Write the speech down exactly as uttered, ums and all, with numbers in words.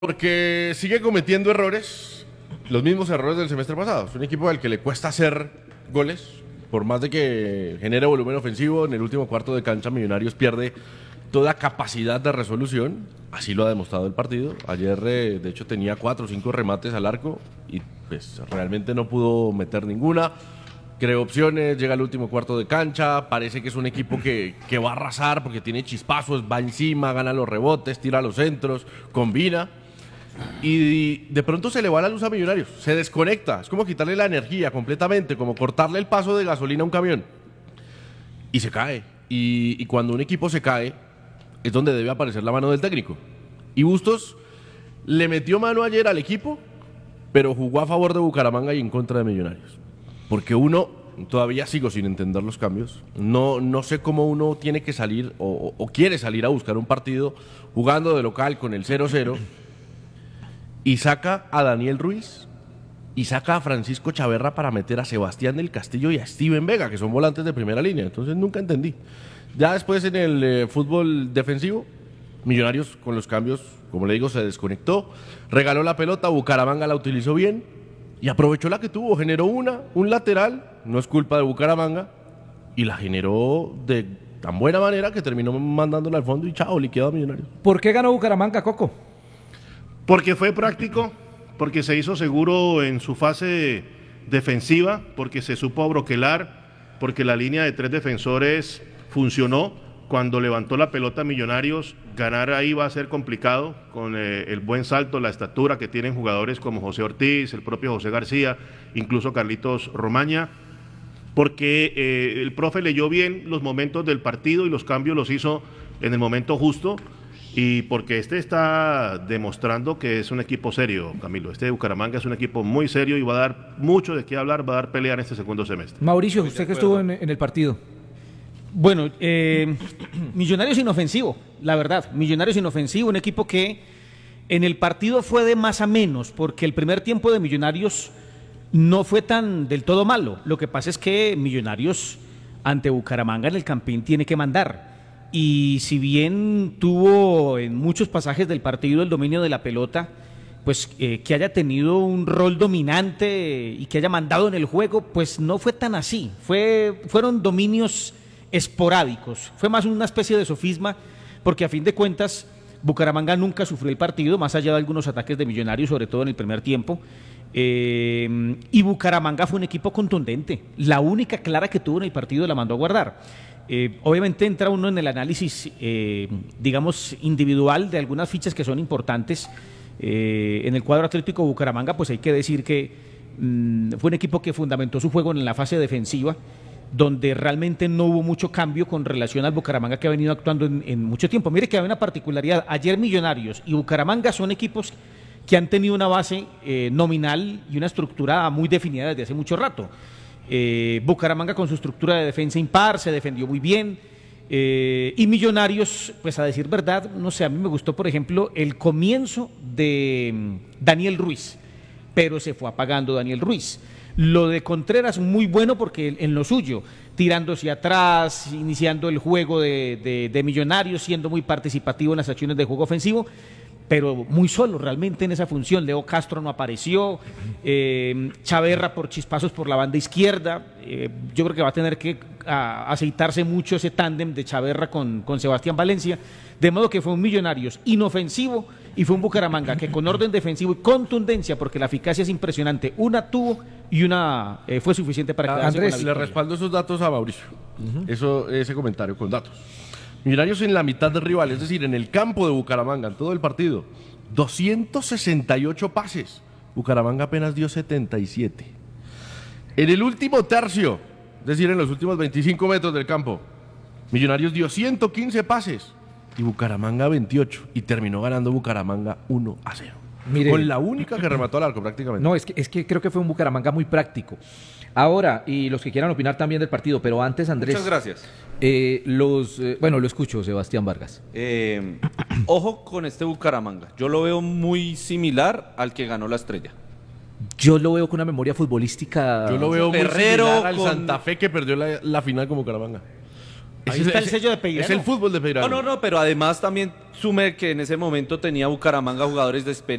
Porque sigue cometiendo errores, los mismos errores del semestre pasado. Es un equipo al que le cuesta hacer goles, por más de que genere volumen ofensivo. En el último cuarto de cancha, Millonarios pierde toda capacidad de resolución. Así lo ha demostrado el partido. Ayer, eh, de hecho, tenía cuatro o cinco remates al arco y pues realmente no pudo meter ninguna. Creó opciones, llega al último cuarto de cancha, parece que es un equipo que, que va a arrasar porque tiene chispazos, va encima, gana los rebotes, tira los centros, combina. Y de pronto se le va la luz a Millonarios, se desconecta, es como quitarle la energía completamente, como cortarle el paso de gasolina a un camión. Y se cae. Y, y cuando un equipo se cae, es donde debe aparecer la mano del técnico. Y Bustos le metió mano ayer al equipo, pero jugó a favor de Bucaramanga y en contra de Millonarios. Porque uno, todavía sigo sin entender los cambios, no, no sé cómo uno tiene que salir o, o quiere salir a buscar un partido jugando de local con el cero cero y saca a Daniel Ruiz y saca a Francisco Chaverra para meter a Sebastián del Castillo y a Steven Vega, que son volantes de primera línea. Entonces nunca entendí. Ya después en el eh, fútbol defensivo, Millonarios con los cambios, como le digo, se desconectó, regaló la pelota, Bucaramanga la utilizó bien y aprovechó la que tuvo, generó una, un lateral, no es culpa de Bucaramanga, y la generó de tan buena manera que terminó mandándola al fondo y chao, liquidado a Millonarios. ¿Por qué ganó Bucaramanga, Coco? Porque fue práctico, porque se hizo seguro en su fase defensiva, porque se supo abroquelar, porque la línea de tres defensores funcionó. Cuando levantó la pelota Millonarios, ganar ahí va a ser complicado, con eh, el buen salto, la estatura que tienen jugadores como José Ortiz, el propio José García, incluso Carlitos Romaña, porque eh, el profe leyó bien los momentos del partido y los cambios los hizo en el momento justo. Y porque este está demostrando que es un equipo serio, Camilo. Este de Bucaramanga es un equipo muy serio y va a dar mucho de qué hablar, va a dar pelea en este segundo semestre. Mauricio, usted que estuvo en, en el partido. Bueno, eh, Millonarios inofensivo, la verdad. Millonarios inofensivo, un equipo que en el partido fue de más a menos, porque el primer tiempo de Millonarios no fue tan del todo malo. Lo que pasa es que Millonarios ante Bucaramanga en el Campín tiene que mandar. Y si bien tuvo en muchos pasajes del partido el dominio de la pelota, pues eh, que haya tenido un rol dominante y que haya mandado en el juego, pues no fue tan así. Fue, fueron dominios esporádicos, fue más una especie de sofisma, porque a fin de cuentas Bucaramanga nunca sufrió el partido, más allá de algunos ataques de Millonarios, sobre todo en el primer tiempo. Eh, y Bucaramanga fue un equipo contundente, la única clara que tuvo en el partido la mandó a guardar. Eh, obviamente entra uno en el análisis, eh, digamos, individual de algunas fichas que son importantes. Eh, en el cuadro atlético Bucaramanga, pues hay que decir que mmm, fue un equipo que fundamentó su juego en la fase defensiva, donde realmente no hubo mucho cambio con relación al Bucaramanga que ha venido actuando en, en mucho tiempo. Mire que hay una particularidad, ayer Millonarios y Bucaramanga son equipos que han tenido una base eh, nominal y una estructura muy definida desde hace mucho rato. Eh, Bucaramanga con su estructura de defensa impar se defendió muy bien, eh, y Millonarios, pues a decir verdad, no sé, a mí me gustó por ejemplo el comienzo de mm, Daniel Ruiz, pero se fue apagando Daniel Ruiz. Lo de Contreras muy bueno porque en lo suyo, tirándose atrás, iniciando el juego de, de, de Millonarios, siendo muy participativo en las acciones de juego ofensivo, pero muy solo realmente en esa función. Leo Castro no apareció, eh, Chaverra por chispazos por la banda izquierda. Eh, yo creo que va a tener que a, aceitarse mucho ese tándem de Chaverra con, con Sebastián Valencia, de modo que fue un Millonarios inofensivo y fue un Bucaramanga que con orden defensivo y contundencia, porque la eficacia es impresionante, una tuvo y una eh, fue suficiente para quedarse Andrés, con la le respaldo esos datos a Mauricio, uh-huh. Eso, ese comentario con datos. Millonarios en la mitad del rival, es decir, en el campo de Bucaramanga, en todo el partido, doscientos sesenta y ocho pases. Bucaramanga apenas dio setenta y siete. En el último tercio, es decir, en los últimos veinticinco metros del campo, Millonarios dio ciento quince pases y Bucaramanga veintiocho. Y terminó ganando Bucaramanga uno a cero. Mire, con la única que remató al arco prácticamente. No, es que, es que creo que fue un Bucaramanga muy práctico. Ahora, y los que quieran opinar también del partido, pero antes, Andrés. Muchas gracias. Eh, los, eh, bueno, lo escucho, Sebastián Vargas. Eh, ojo con este Bucaramanga. Yo lo veo muy similar al que ganó la Estrella. Yo lo veo con una memoria futbolística. Yo lo veo muy Ferrero similar al con... Santa Fe que perdió la, la final con Bucaramanga. Ahí Ese es- está el ese- sello de Peirano. Es el fútbol de Peirano. No, no, no, pero además también sume que en ese momento tenía Bucaramanga jugadores de experiencia.